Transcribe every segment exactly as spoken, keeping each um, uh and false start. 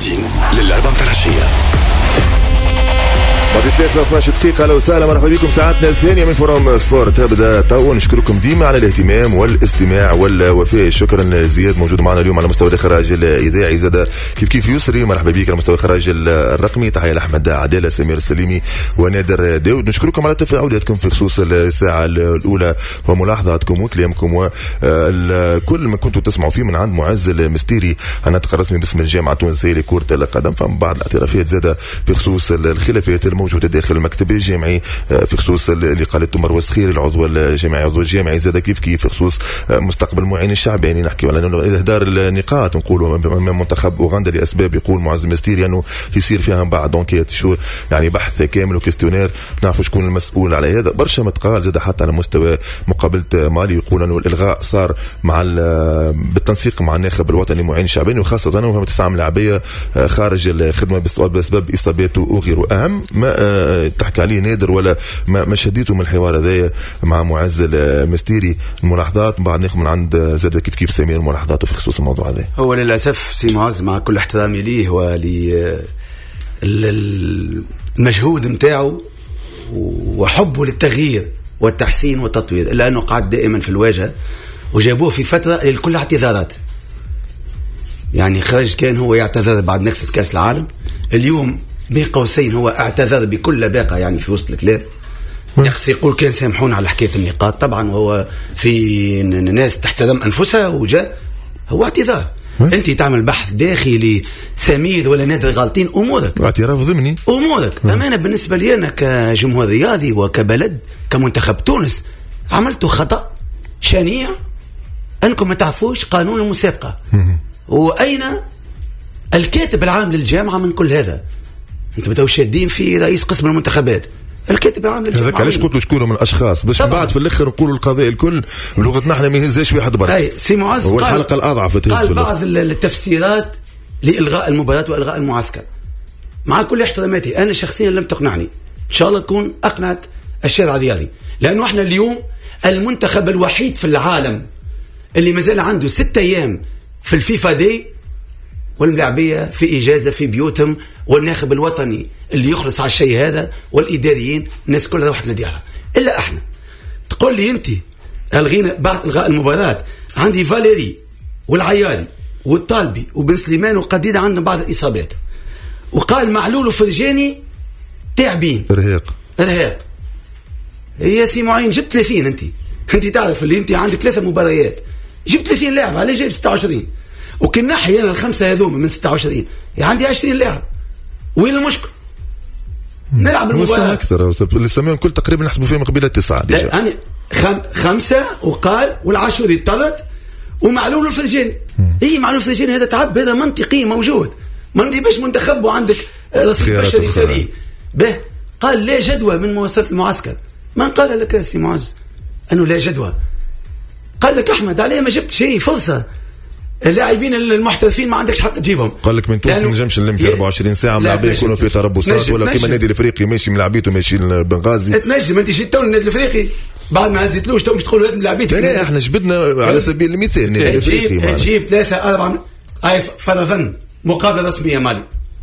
موعدين للأربعة العشية بعد ثلاثة واثناشر دقيقة. أهلا وسهلا، مرحبا بكم. ساعتنا الثانية من فورم سبورت تبدأ تو. نشكركم ديما على الاهتمام والاستماع والوفاء. شكرا زياد موجود معنا اليوم على مستوى الإخراج الإذاعي، زاد كيف كيف يسري. مرحبا بك على مستوى الإخراج الرقمي. تحية لأحمد عدالة، سمير السليمي ونادر داود. نشكركم على تفاعلاتكم في خصوص الساعة الأولى وملاحظاتكم وكلامكم وكل ما كنتوا تسمعوا فيه من عند معز المستيري. أنا تقرصني باسم الجامعة التونسية لكرة القدم. فمن بعض الاعترافات زاد في خصوص الخلافات موجودة داخل المكتب الجامعي في خصوص اللي قالته مروة سخير العضو الجامعي عضو الجامعي، زاد كيف كيف في خصوص مستقبل معين الشعب. يعني نحكي على إهدار النقاط نقولوا من منتخب أوغندا لأسباب يقول معز المستيري أنه يصير فيها بعض أنكيت شو يعني بحث كامل وكستيونير نعرفوا شكون المسؤول على هذا. برشا متقال زاد حتى على مستوى مقابلة مالي يقول أنه الإلغاء صار مع بالتنسيق مع الناخب الوطني معين الشعباني، وخاصة أنه هم تسعة ملاعبية خارج الخدمة بأسباب إصاباته وغيره. أهم ما تحكي عليه نادر ولا ما, ما شديته من الحوار هذا مع معز المستيري الملاحظات بعد ناخذ من عند زاد كيف كيف سمير ملاحظاته في خصوص الموضوع هذا. هو للأسف سي معز مع كل احترامي ليه والمجهود متاعه وحبه للتغيير والتحسين والتطوير، إلا أنه قاعد دائما في الواجهة، وجابوه في فترة للكل اعتذارات. يعني خرج كان هو يعتذر بعد نكسة كأس العالم، اليوم بين قوسين هو اعتذر بكل لباقة يعني في وسط الكلام. يقصي يقول كان سامحون على حكاية النقاط، طبعا وهو في ناس تحترم أنفسها وجاء هو اعتذار. أنت تعمل بحث داخلي سمير ولا نادر غالطين أمورك، اعتراف ضمني أمورك. أمانة بالنسبة لي أنا كجمهور رياضي وكبلد كمنتخب تونس عملتوا خطأ شنيع أنكم ما تعرفوش قانون المسابقة. وأين الكاتب العام للجامعة من كل هذا؟ انتم بدأوا شادين في رئيس قسم المنتخبات، الكاتب العام للجامعة. هذاك علاش قلت له شكون من الاشخاص باش بعد في الاخر نقولوا القضاء الكل بلغتنا احنا ما يهزاش واحد برك. اي سي معز هو الحلقه الاضعف قال بعض التفسيرات لالغاء المباراه والغاء المعسكر. مع كل احتراماتي انا شخصيا لم تقنعني، ان شاء الله تكون اقنعت الشارع الرياضي، لانه احنا اليوم المنتخب الوحيد في العالم اللي مازال عنده ستة ايام في الفيفا دي، والملاعبيه في اجازه في بيوتهم، والناخب الوطني اللي يخلص على الشيء هذا، والاداريين الناس كلها روحت لديارها الا احنا. تقول لي انت الغينا بعد الغاء المباراه، عندي فاليري والعياري والطالبي وبن سليمان وقديده عندنا بعض الاصابات، وقال معلول وفرجاني تعبين ارهاق ارهاق. يا سي معين جبت ثلاثين، انت انت تعرف اللي انت عندك ثلاثه مباريات جبت ثلاثين لاعب، عليه جايب ستة وعشرين، وكن نحي انا الخمسه هذوم من ستة وعشرين يعني عندي عشرين لاعب. وين المشكل؟ نلعب المباراة أكثر اللي سميهم كل تقريبا نحسبوا فيهم قبيلة تسعة. أنا خم خمسة وقال والعاشوري طلت ومعلول الفرجاني. هي معلول الفرجاني هذا تعب، هذا منطقي موجود، ما ندي باش منتخب وعندك رصيد بشري ثري به. قال لا جدوى من مواصلة المعسكر. من قال لك يا سي معز أنه لا جدوى؟ قال لك أحمد عليه ما جبت شيء فرصة. اللاعبين المحترفين ما عندكش حق تجيبهم. قال لك من تونس ما نجمش نلم في أربعة وعشرين ساعه ملاعبيه يكونوا في تربصات، ولا كيما النادي الافريقي ماشي ملاعبيته ماشي لبنغازي. تنجم انت جيت تو النادي الافريقي بعد ما هزيتلوش تو مش تدخلوا لازم ملاعبيتك. لا احنا جبدنا على سبيل المثال النادي الافريقي تجيب ثلاثه اربعه اي فرضا مقابله رسميه مالي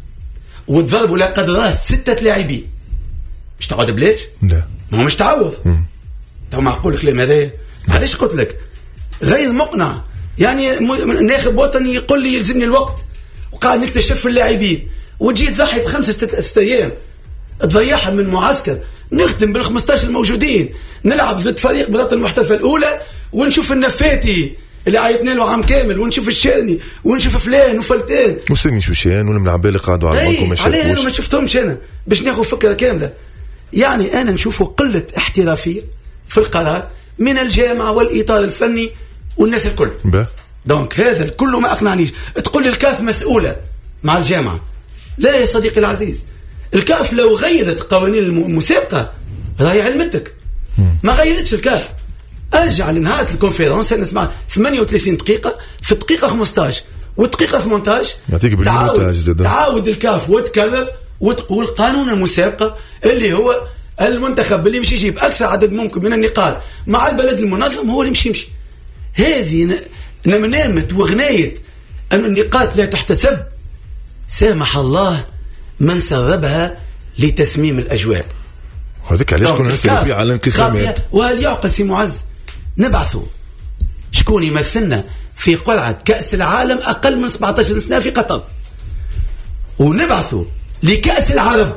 وتضربوا لا قدر راس سته لاعبين، مش تقعد بلاش؟ لا ما هو مش تعوض. تو معقول الكلام هذا؟ علاش قلت لك غير مقنع. يعني ناخب وطني يقول لي يلزمني الوقت وقاعد نكتشف في اللاعبين، وتجي تضحي بخمسة ست أيام تضيعها من معسكر نخدم بالخمستاشر الموجودين، نلعب ضد فريق بلاد المحترفة الأولى ونشوف النفاتي اللي عيطنا له عام كامل، ونشوف الشاني ونشوف فلان وفلتان وسمي شوشان والملاعبيه اللي قاعدوا على البنك وما شافوش. عليه ما شفتهمش انا باش ناخذ فكره كامله. يعني انا نشوفه قله احترافيه في القرار من الجامعه والاطار الفني والناس الكل. دونك هذا كله ما اقنعنيش. تقول لي الكاف مسؤوله مع الجامعه، لا يا صديقي العزيز، الكاف لو غيرت قوانين المسابقه راهي علمتك، ما غيرتش الكاف. ارجع لنهايه الكونفيرنس انا اسمع ثمانية وثلاثين دقيقه في الدقيقه خمسطاش والدقيقه ثمانية عشر يعطيك بالمونتاج تعاود الكاف وتكرر وتقول قانون المسابقه اللي هو المنتخب اللي مش يجيب اكثر عدد ممكن من النقاط مع البلد المنظم هو اللي مش يمشي. هذه نمنامت وغنايه أن النقاط لا تحتسب. سامح الله من سربها لتسميم الأجواء. هذيك علاش كنا نسأل فيه على الانقسامات. وهل يعقل سي معز نبعثوا شكون يمثلنا في قرعة كأس العالم أقل من سبعة عشر سنة في قطر، ونبعثوا لكأس العالم،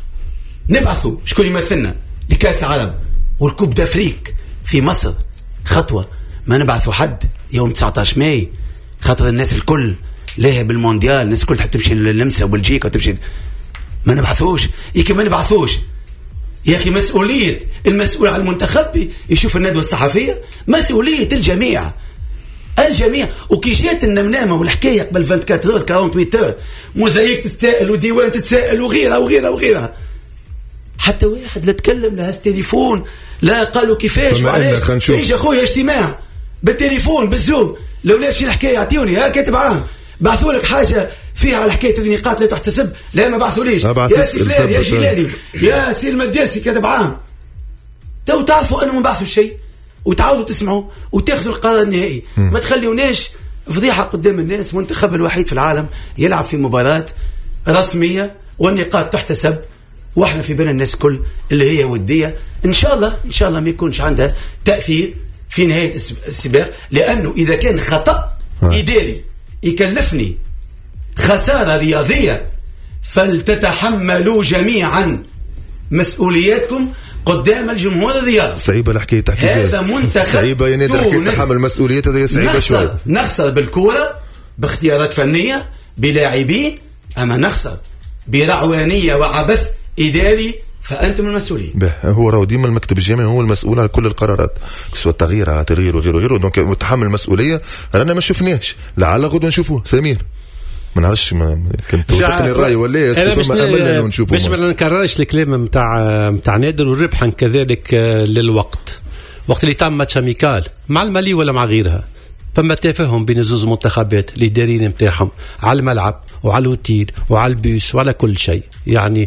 نبعثوا شكون يمثلنا لكأس العالم والكوب دافريك في مصر خطوة، ما نبعثوا حد يوم تسعة عشر ماي خاطر الناس الكل ليه بالمونديال، الناس الكل تحب تمشي للنمسا وبلجيكا وتمشي، ما نبعثوش يكي ما نبعثوش يا أخي. مسؤولية المسؤول عن المنتخب يشوف الندوة الصحفية، مسؤولية الجميع الجميع. وكي جات النمنامة والحكاية قبل أربعة وعشرين أربعة وثمانين موزايك تتسائل وديوان تتسائل وغيرها وغيرها وغيرها، حتى واحد لا تكلم لا هز تليفون لا قالوا كيفاش وعلاش. يجي أخويا اجتماع بالتليفون بالزوم، لو لاش الحكاية يعطيوني ها كاتب عام بعثوا لك حاجة فيها على حكاية النقاط لا تحتسب، لا ما بعثوا ليش يا سي فلان يا جلالي يا سي المدرسي كاتب عام. تو تعرفوا أنه ما بعثوا شيء وتعاودوا تسمعوا وتاخذوا القرار النهائي. ما تخليوناش فضيحة قدام الناس. منتخب الوحيد في العالم يلعب في مباراة رسمية والنقاط تحتسب، واحنا في بين الناس كل اللي هي ودية. إن شاء الله إن شاء الله ما يكونش عندها تأثير في نهاية السباق، لأنه إذا كان خطأ إداري يكلفني خسارة رياضية فلتتحملوا جميعا مسؤولياتكم قدام الجمهور الرياضي. صعيبة الحكاية تحكي هذا منتخب صعيبة يا نادر حكاية تحمل مسؤوليات، هذه صعيبة شوي. نخسر بالكورة باختيارات فنية بلاعبين، أما نخسر برعوانية وعبث إداري فأنتم المسؤولين. هو راهو ديما المكتب الجامعي هو المسؤول على كل القرارات، سواء التغيير تغيير وغيره وغيره، دونك متحمل المسؤولية. رانا ما شفناهش، لعل غدوة نشوفوه. سمير ما نعرفش ما كنت توافقني الرأي ولا ايه؟ باش نشوفه باش ما نكررش الكلام نتاع نتاع نادر والربحا كذلك للوقت. وقت اللي تم ماتش اميكال مع المالي ولا مع غيرها، فما تفاهم بين الزوز منتخبات الاداريين نتاعهم على الملعب وعلى الوتيل وعلى البيس وعلى كل شيء. يعني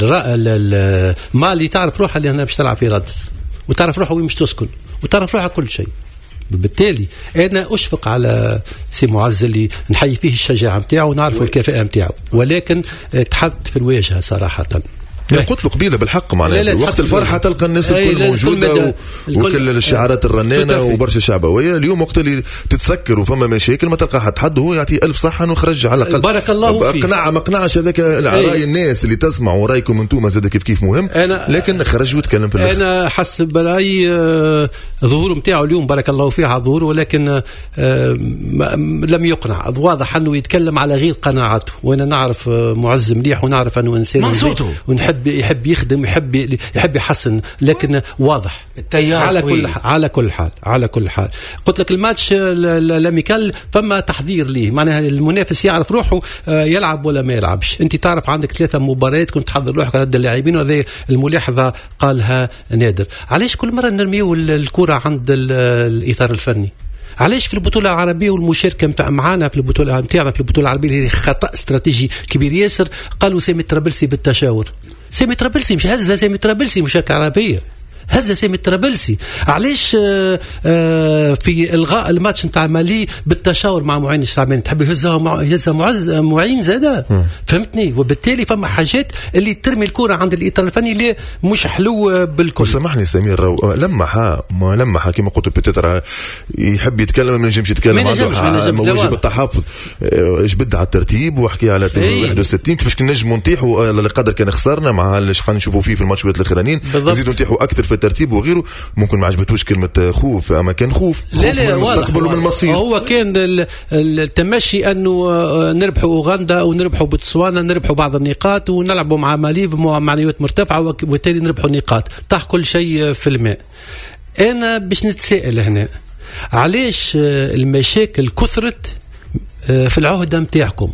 مالي تعرف روحها اللي هنا باش تلعب في رادس، وتعرف روحها وين مش تسكن، وتعرف روحها كل شيء. بالتالي أنا أشفق على سي معز اللي نحيي فيه الشجاعة متاعه ونعرف الكفاءة متاعه، ولكن تحبت في الواجهة صراحة. قلت له قبيلة بالحق معناها وقت الفرحة تلقى الناس الكل موجودة وكل الشعارات الرنانة وبرشا شعبوية. اليوم وقت اللي تتسكر وفما مشاكل ما تلقى حد حد هو يعطي ألف صحة ونخرج على الأقل. بارك الله فيك. أقنع ما أقنعش هذاك رأي الناس اللي تسمع ورأيكم أنتم زاد كيف كيف مهم، لكن خرج وتكلم في الآخر. أنا حسب رأي ظهور متاعه اليوم بارك الله فيه على ظهوره، ولكن لم يقنع. واضح أنه يتكلم على غير قناعته، وأنا نعرف معز مليح ونعرف أنه إنسان ونحب يحب يخدم يحب يحب يحسن، لكن واضح على كل على كل حال على كل حال قلت لك الماتش الاميكال فما تحضير ليه، معناها المنافس يعرف روحه يلعب ولا ما يلعبش. انت تعرف عندك ثلاثه مباريات كنت تحضر روحك على اللاعبين، وهذه الملاحظه قالها نادر. علاش كل مره نرميو الكره عند الاطار الفني؟ علاش في البطولة العربية والمشاركة متاع معانا في البطولة متاعنا في البطولة العربية اللي خطأ استراتيجي كبير ياسر؟ قالوا سامي طرابلسي بالتشاور. سامي طرابلسي مش هزة، سامي طرابلسي مشاركة عربية هزة سامي طرابلسي. علاش آآ آآ في الغاء الماتش نتاع مالي بالتشاور مع معين الشعباني تحب يهزها مع يهزها معز معين زاده؟ فهمتني؟ وبالتالي فما حاجات اللي ترمي الكرة عند الإطار الفني اللي مش حلو بالكل. سامحني سمير لمحها ما لمحها كما قلت بتتر يحب يتكلم ما نجمش يتكلم عنده موجب التحفظ، جبد على الترتيب وحكي على واحد وستين كيفاش كنا نجموا نطيحوا لقدر كان خسرنا مع اللي خلينا نشوفوا فيه في الماتشات الاخرانيين، نزيدوا نطيحوا اكثر في الترتيب وغيره. ممكن ما عجبتوش كلمة خوف، أما كان خوف خوف لا لا من المستقبل ومن المصير. هو كان التمشي أنه نربحوا أوغندا ونربحوا بوتسوانا نربحوا بعض النقاط ونلعبوا مع مالي بمعنويات مرتفعة وبالتالي نربحوا نقاط طاح كل شيء في الماء. أنا باش نتساءل هنا علاش المشاكل كثرت في العهدة متاعكم،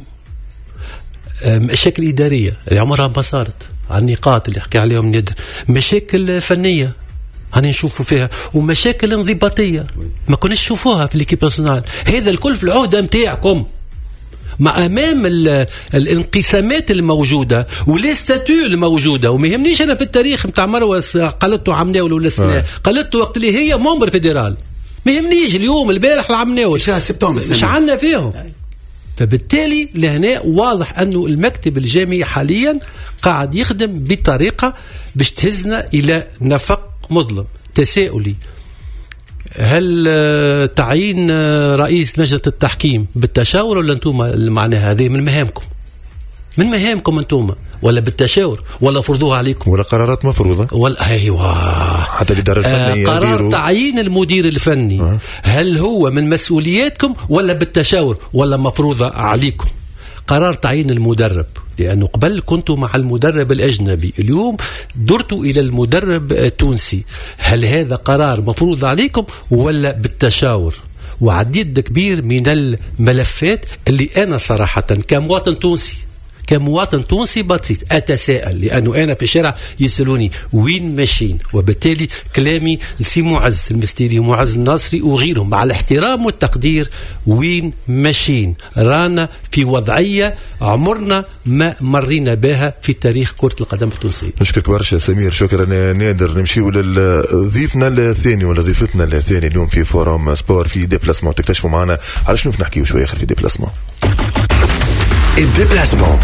مشاكل إدارية اللي عمرها ما صارت على النقاط اللي حكي عليهم نادر، مشاكل فنية هاني نشوفوا فيها، ومشاكل انضباطية ما كناش نشوفوها في الكيب ناسيونال. هذا الكل في العهدة متاعكم مع أمام الانقسامات الموجودة والاستاتيو الموجودة. وما يهمنيش أنا في التاريخ متاع مروس قالته عمناول ولا سنة قالته وقت اللي هي ممبر فيدرال، ما يهمنيش اليوم البارح العمناول مش عنا فيهم فبالتالي لهنا واضح أنه المكتب الجامعي حاليا قاعد يخدم بطريقة باش تهزنا إلى نفق مظلم. تساؤلي: هل تعيين رئيس لجنة التحكيم بالتشاور ولا أنتم المعنى هذه من مهامكم؟ من مهامكم أنتم ولا بالتشاور ولا فرضوها عليكم ولا قرارات مفروضة ولا أيوة حتى الإدارة الفنية؟ آه قرار تعيين المدير الفني أه. هل هو من مسؤولياتكم ولا بالتشاور ولا مفروضة عليكم؟ قرار تعيين المدرب، لأنه قبل كنتوا مع المدرب الأجنبي، اليوم درتوا إلى المدرب التونسي. هل هذا قرار مفروض عليكم ولا بالتشاور؟ وعديد كبير من الملفات اللي أنا صراحة كمواطن تونسي كمواطن تونسي بسيط أتساءل، لأنه أنا في الشارع يسألوني وين ماشيين، وبالتالي كلامي لسي معز المستيري ومعز الناصري وغيرهم مع الاحترام والتقدير، وين ماشيين؟ رانا في وضعية عمرنا ما مرينا بها في تاريخ كرة القدم التونسية. نشكرك برشا سمير، شكرا نادر. نمشيو لضيفنا الثاني ولا ضيفتنا الثاني اليوم في فورم سبور في ديبلاسمون. تكتشفوا معنا على شنو نحكيو شوية آخر في ديبلاسمون. الديبلاسمون.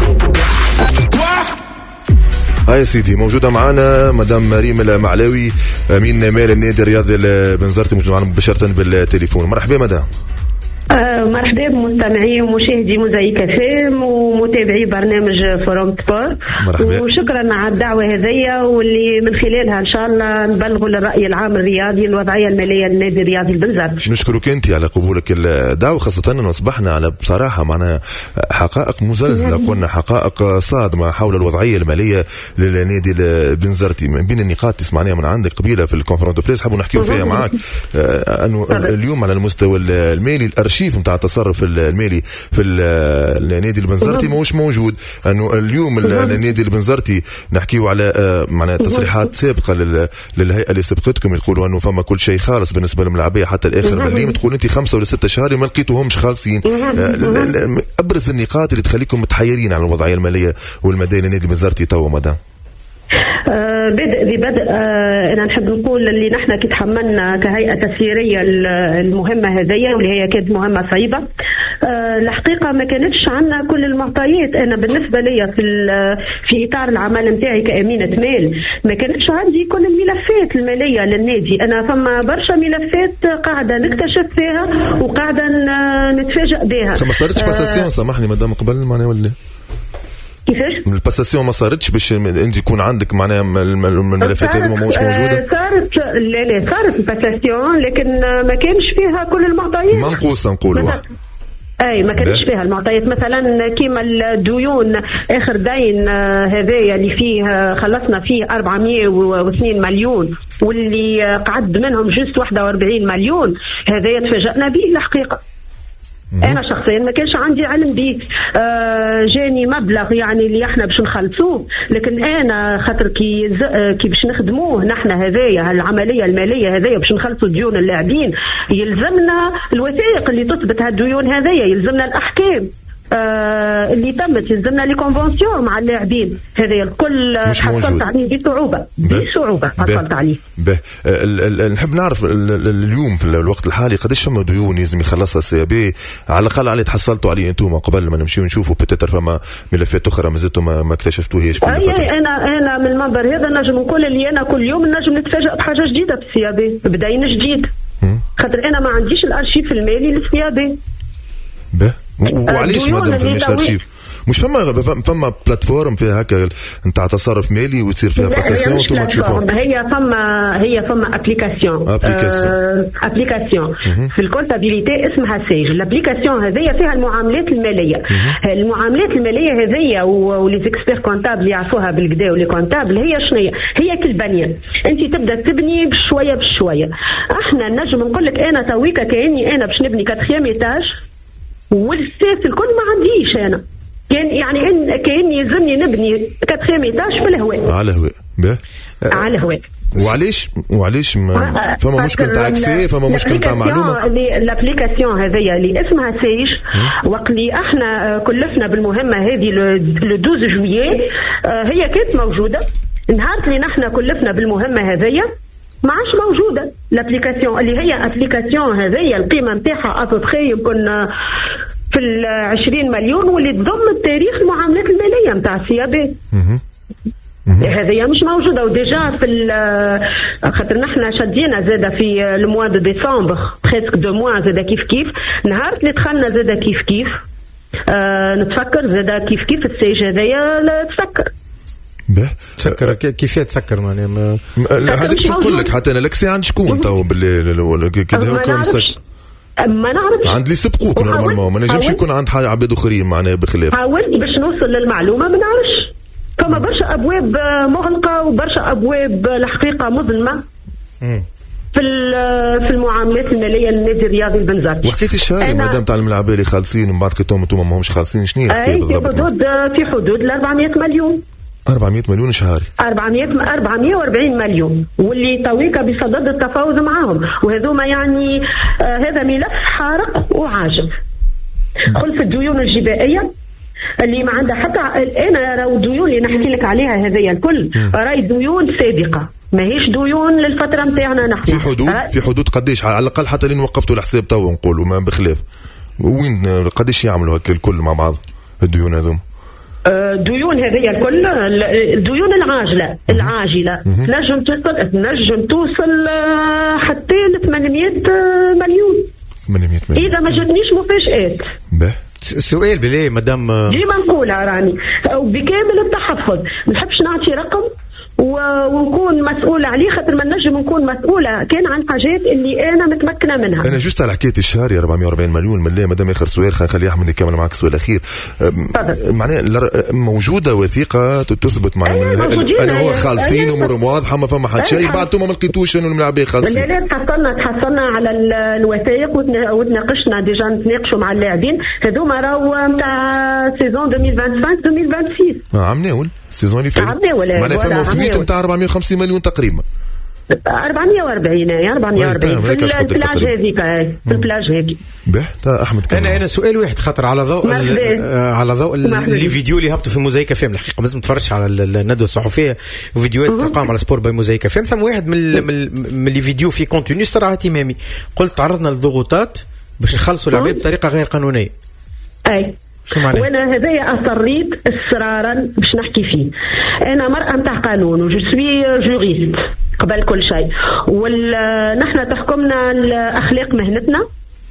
هاي سيدي، موجودة معنا مدام مريم المعلاوي أمين مال النادي الرياضي البنزرتي، موجودة معنا مباشرة بالتليفون. مرحبا مدام. آه مرحبا بمستمعي ومشاهدي موزايك فيلم ومتابعي برنامج فوروم سبور. مرحبا. وشكرا على الدعوة هذية، واللي من خلالها إن شاء الله نبلغوا للرأي العام الرياضي الوضعية المالية للنادي الرياضي البنزرتي. نشكرك أنت على قبولك الدعوة، خاصة أنه أصبحنا على بصراحة معنا حقائق مزلزلة، قلنا حقائق صادمة حول الوضعية المالية للنادي البنزرتي. من بين النقاط اللي سمعناها من عندك قبيلة في الكونفرنس دو بريس حابوا نحكيو فيها معك، أنه اليوم على المستوى المالي الأرشيف نتاع التصرف المالي في النادي البنزرتي ماهوش موجود. انه اليوم النادي البنزرتي نحكيو على معناها تصريحات سابقه للهيئه اللي سبقتكم، يقولوا انه فما كل شيء خالص بالنسبه للملاعبيه حتى الاخر مليم. تقول انت خمسه ولا ستة شهور ما لقيتوهمش خالصين. ابرز النقاط اللي تخليكم متحيرين على الوضعيه الماليه والماديه للنادي البنزرتي توا مدام؟ آه بدء ببدء آه أنا نحب نقول اللي نحن كي تحملنا كهيئة تسييرية المهمة هذه، واللي هي كانت مهمة صعيبة. آه الحقيقة ما كانتش عندنا كل المعطيات. أنا بالنسبة لي في في إطار العمل نتاعي كأمينة مال ما كانتش عندي كل الملفات المالية للنادي. أنا فما برشا ملفات قاعدة نكتشف فيها وقاعدة نتفاجأ بها. ما صارتش باساسيون آه سامحني مدام قبل معناها ولا كيفاش؟ الباساسيون ما صارتش باش انت يكون عندك معناها الملفات هذه ماهوش موجوده؟ صارت لا لا صارت الباساسيون، لكن ما كانش فيها كل المعطيات، منقوصه نقولوا. اي ما كانش فيها المعطيات. مثلا كيما الديون، اخر دين هذايا اللي فيه خلصنا فيه أربعمائة واثنين مليون واللي قعد منهم جست واحد وأربعين مليون، هذايا تفاجأنا به الحقيقه. أنا شخصيا ما كانش عندي علم به. آه جاني مبلغ يعني اللي احنا باش نخلصوه، لكن أنا خاطر كي كي باش نخدموه نحن هذايا العملية المالية هذايا باش نخلصوا ديون اللاعبين، يلزمنا الوثائق اللي تثبت هالديون هذايا، يلزمنا الأحكام آه اللي تمت، يلزمنا لي كونفونسيون مع اللاعبين. هذا الكل حصلت عليه بصعوبة بصعوبة حصلت عليه. به نحب نعرف اليوم في الوقت الحالي قداش فما ديون لازم يخلصها السي بي على الأقل عليه تحصلتوا عليه أنتم قبل ما نمشيو نشوفوا بتتر فما ملفات أخرى مازلتوا ما, ما اكتشفتوهاش. أي أنا أنا من المنبر هذا نجم نقول اللي أنا كل يوم نجم نتفاجأ بحاجة جديدة في السي بي، بداين جديد، خاطر أنا ما عنديش الأرشيف المالي للسي بي. به وعليش مادام فماش الارشيف؟ مش فما فما بلاتفورم فيها هكا نتاع تصرف مالي وتصير فيها باساسيون وانتم تشوفوها؟ هي فما هي فما ابليكاسيون ابليكاسيون ابليكاسيون في الكونتابيليتي اسمها سيج. الابليكاسيون هذيا فيها المعاملات الماليه. المعاملات الماليه هذيا ولي زيكسبير كونتابل يعرفوها بالكدا، ولي كونتابل هي شنية؟ هي كالبنيان، انت تبدا تبني بشويه بشويه. احنا نجم نقول لك انا تويكا كاني انا باش نبني كاتريام ايتاج والسيف الكل ما عنديش انا، كان يعني ان كان يلزمني نبني كاتريام ايتاج في الهواء على الهواء. به على الهواء. وعليش وعليش ما فما مشكل تاع اكسي، فما مشكل تاع معلومه. الابليكاسيون هذيا اللي اسمها سيج، وقت اللي احنا كلفنا بالمهمه هذه لو اثناشر جويي هي كانت موجوده. نهار اللي نحن كلفنا بالمهمه هذيا ما عادش موجوده الابليكاسيون، اللي هي ابليكاسيون هذيا القيمه نتاعها ابوبخي يمكن في العشرين مليون واللي تضم التاريخ المعاملات الماليه نتاع السيابات. هذه مش موجوده. وديجا في خاطر نحن شدينا زاده في الموا دو ديسمبر بريسك دو موا زاده كيف كيف نهار اللي دخلنا زاده كيف كيف آه نتفكر زاده كيف كيف السيج هذايا لا تسكر تسكر كيف تسكر معناها ما هذاك شو نقول لك حتى انا لك عند شكون تو باللي كده هو كان ما نعرفش عند اللي سبقوك نورمالمون ما نجمش يكون عند حاجه عباد اخرين معناها بخلاف. حاولت باش نوصل للمعلومه ما نعرفش. كما برشا ابواب مغلقه وبرشا ابواب الحقيقه مظلمه في في المعاملات الماليه للنادي الرياضي البنزرتي. وحكايه الشهري مادام تاع الملاعب اللي خالصين ومن بعد قلتهم انتم ماهمش خالصين شنو هي الحكايه بالضبط؟ في حدود في حدود ال أربعمائة مليون. أربعمائة مليون شهري. أربعمائة أربعمائة وأربعين مليون واللي تويكا بصدد التفاوض معهم وهذوما يعني آه هذا ملف حارق وعاجز. خلف الديون الجبائيه اللي ما عندها حتى انا راهو الديون اللي نحكي لك عليها هذه الكل راهي ديون سابقه ماهيش ديون للفتره نتاعنا نحن. في حدود أه؟ في حدود قديش على الاقل حتى لين وقفتوا الحساب تو نقولوا ما بخلاف وين قديش يعملوا هكا الكل مع بعض الديون هذوم؟ الديون هذه الكل الديون العاجله العاجله تنجم توصل تنجم توصل حتى ل ثمانمائة مليون. ثمانمائة مليون اذا ما جاتنيش مفاجآت. به السؤال بلي مدام ديما نقولها راني وبكامل التحفظ ما نحبش نعطي رقم ونكون مسؤولة عليه خاطر ما نجم نكون مسؤولة كان عن حاجات اللي أنا متمكنة منها. أنا جوست على حكاية الشهري أربعمائة وأربعين مليون من لا مدام آخر سؤال خلينا نخلي أحمد يكمل معك السؤال الأخير. معناه موجودة وثيقة تثبت مع أنا هو خالصين أمور واضحة ما فما حد شيء بعد ثم ما لقيتوش إنه الملاعبين خالصين. لا لا تحصلنا تحصلنا على الوثائق وتناقشنا ديجا نتناقشوا مع اللاعبين هذوما راهو نتاع سيزون ألفين وخمسة عشر ألفين وستة وعشرين. عم ناول السيزون اللي فات معناها فما فويت نتاع أربعمائة وخمسين مليون تقريبا. أربعمائة وأربعين أربعمائة وأربعين في البلاج هذيك في البلاج هذيك. به تا أحمد كمان. أنا أنا سؤال واحد خطر على ضوء على ضوء الفيديو اللي هبطوا في موزايك فيلم الحقيقة لازم تفرج على الندوة الصحفية وفيديوهات تقام على سبور باي موزايك فيلم ثم واحد من من اللي فيديو في كونتينيو صراحة اهتمامي قلت تعرضنا للضغوطات باش نخلصوا العباد بطريقة غير قانونية. أي وانا هذايا اصريت اصرارا باش نحكي فيه. انا مرأة نتاع قانون وجو سوي جوريست قبل كل شيء ونحن تحكمنا الاخلاق مهنتنا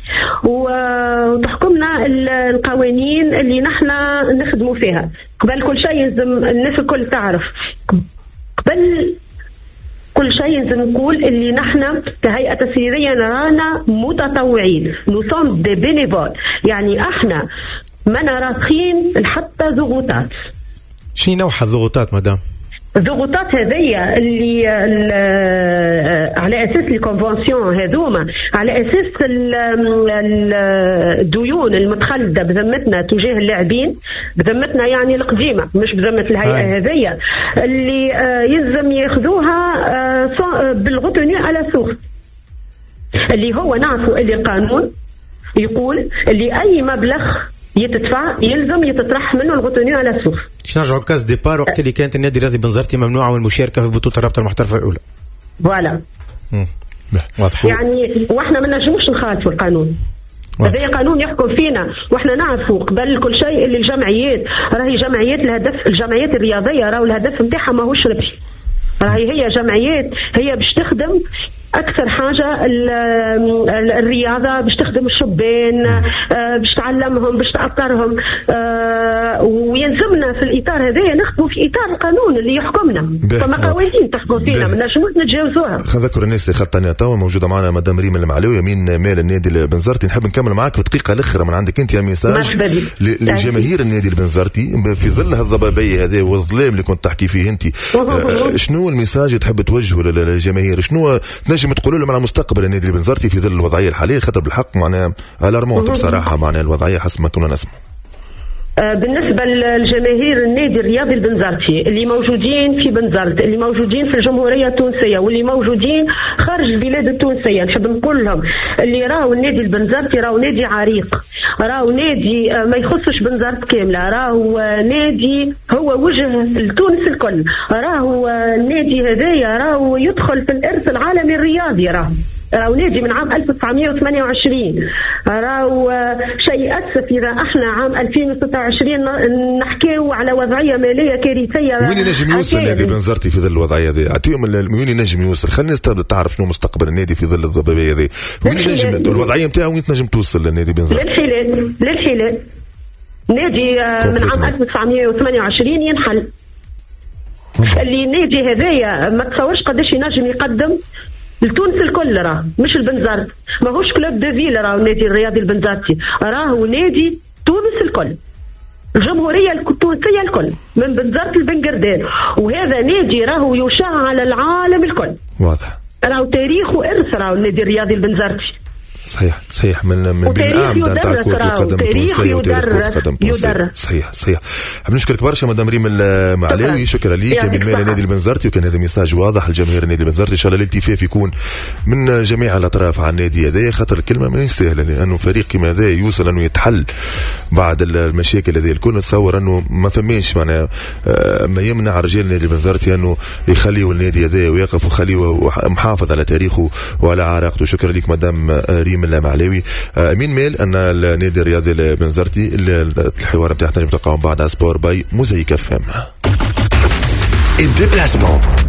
وتحكمنا القوانين اللي نحن نخدموا فيها. قبل كل شيء لازم الناس الكل تعرف قبل كل شيء لازم نقول اللي نحن كهيئة تسييرية رانا متطوعين نو سوم دي بينيفول يعني احنا ما نراقين حتى ضغوطات. شنو نوع الضغوطات مدام؟ الضغوطات هذيا اللي على اساس الكونفنسيون هذوما على اساس الديون المتخلده بذمتنا تجاه اللاعبين بذمتنا يعني القديمه مش بذمه الهيئه هذيا اللي يلزم ياخذوها بالغتوني على سوق اللي هو نعرفوا اللي القانون يقول اللي اي مبلغ يتدفع يلزم يتطرح منه الغتوني على السوق. باش نرجعوا لكاس ديبار وقت اللي كانت النادي الرياضي بنزرتي ممنوعه من المشاركه في بطوله الرابطه المحترفه الاولى. فوالا. واضح. يعني واحنا ما نجموش نخالفوا القانون. هذا قانون يحكم فينا واحنا نعرفوا قبل كل شيء اللي الجمعيات راهي جمعيات الهدف الجمعيات الرياضيه راهو الهدف نتاعها ماهوش ربحي. راهي هي جمعيات هي باش تخدم أكثر حاجة الرياضة باش تخدم الشبان باش تعلمهم باش تأطرهم ويلزمنا في الإطار هذا نخدموا في إطار القانون اللي يحكمنا فما قوانين تحكم فينا ما نجموش نتجاوزوها. خذكر الناس اللي خطاني توا موجودة معنا مدام ريم المعلوي يمين مال النادي البنزرتي. نحب نكمل معاك بدقيقة الأخرى من عندك أنت يا ميساج لجماهير النادي البنزرتي في ظل هالضبابية هذا والظلام اللي كنت تحكي فيه أنت شنو الميساج تحب توجهه للجماهير شنو نجم تقولوا لهم على مستقبل النادي البنزرتي في ظل الوضعيه الحاليه خاطر بالحق معناها الارمونت بصراحه معناها الوضعيه حسب ما كنا نسمع. بالنسبه للجماهير النادي الرياضي البنزرتي اللي موجودين في بنزرت اللي موجودين في الجمهوريه التونسيه واللي موجودين خارج البلاد التونسيه نحب نقول لهم اللي راهو النادي البنزرتي راهو نادي عريق راهو نادي ما يخصش بنزرت كامله راهو نادي هو وجه لتونس الكل راهو النادي هذايا راهو يدخل في الارث العالمي الرياضي راهو راهو نادي من عام ألف وتسعمائة وثمانية وعشرين، راهو شيء أسف إذا احنا عام ألفين وستة وعشرين نحكيو على وضعية مالية كارثية. وين ينجم يوصل النادي بنزرتي في ظل الوضعية هذه؟ أعطيهم وين ينجم يوصل، خلينا تعرف شنو مستقبل النادي في ظل الضبابية هذه، وين ينجم الوضعية نتاعو وين تنجم توصل للنادي بنزرتي؟ للحلال للحلال نادي من عام ألف وتسعمائة وثمانية وعشرين ينحل. اللي نادي هذايا ما تصورش قداش ينجم يقدم لتونس الكل، راه مش البنزرت، ماهوش كلوب دو فيل، راهو النادي الرياضي البنزرتي، راهو نادي تونس الكل، الجمهورية التونسية الكل، من بنزرت البنقردان، وهذا نادي راهو يشاع على العالم الكل. واضح. راهو تاريخ وإرث راهو النادي الرياضي البنزرتي. صحيح صحيح من من بين الأعمدة نتاع كرة القدم التونسية وتاريخ كرة القدم التونسية. صحيح صحيح. نشكرك برشا مدام ريم المعلاوي، شكرا ليك من مال النادي البنزرتي، وكان هذا ميساج واضح لجماهير النادي البنزرتي. إن شاء الله الالتفاف يكون من جميع الأطراف على النادي هذا، خاطر الكلمة ما يستاهل، لأنه فريق كما هذا يوصل أنه يتحل بعد المشاكل هذه الكل. نتصور أنه ما فماش معناها ما يمنع رجال النادي البنزرتي أنه يخليوا النادي هذا ويقف ويخليه محافظ على تاريخه وعلى عراقته. شكرا لك مدام ريم المعلاوي. امين ميل ان النادي الرياضي البنزرتي الحوار نتاعنا نجم تلقاهم بعد سبور باي موزايك اف ام.